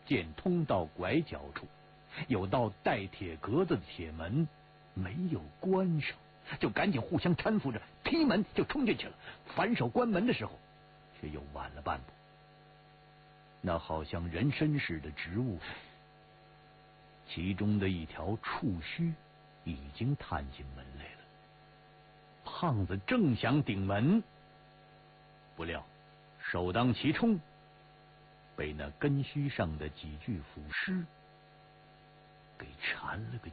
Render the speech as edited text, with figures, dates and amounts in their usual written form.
见通道拐角处有道带铁格子的铁门没有关上，就赶紧互相搀扶着踢门就冲进去了。反手关门的时候，却又晚了半步。那好像人参似的植物，其中的一条触须已经探进门来了。胖子正想顶门，不料首当其冲，被那根须上的几具腐尸给缠了个